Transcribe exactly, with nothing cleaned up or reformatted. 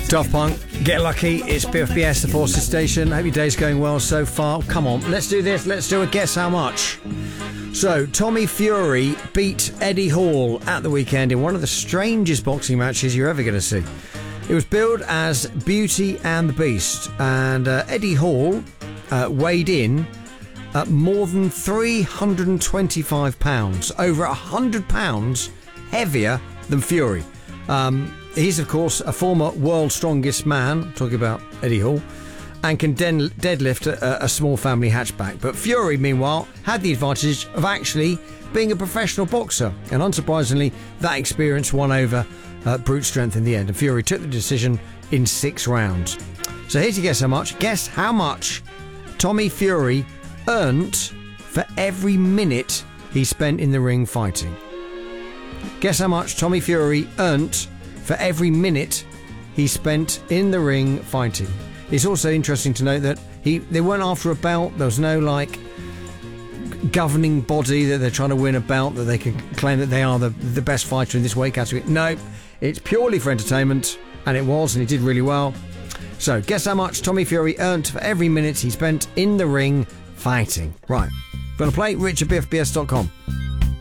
Daft Punk, Get Lucky. It's B F B S, the Forces Station. Hope your day's going well so far. Come on, let's do this. Let's do a guess how much. So, Tommy Fury beat Eddie Hall at the weekend in one of the strangest boxing matches you're ever going to see. It was billed as Beauty and the Beast, and uh, Eddie Hall uh, weighed in at more than three hundred twenty-five pounds, over one hundred pounds heavier than Fury. Um, he's, of course, a former world's strongest man, talking about Eddie Hall, and can den- deadlift a, a small family hatchback. But Fury, meanwhile, had the advantage of actually being a professional boxer, and unsurprisingly, that experience won over uh, brute strength in the end, and Fury took the decision in six rounds. So here's your guess how much. Guess how much Tommy Fury earned for every minute he spent in the ring fighting. Guess how much Tommy Fury earned for every minute he spent in the ring fighting. It's also interesting to note that he they weren't after a belt. There was no like governing body that they're trying to win a belt that they can claim that they are the, the best fighter in this weight category. No, it's purely for entertainment, and it was, and he did really well. So guess how much Tommy Fury earned for every minute he spent in the ring fighting. Right, going to play rich at b f b s dot com.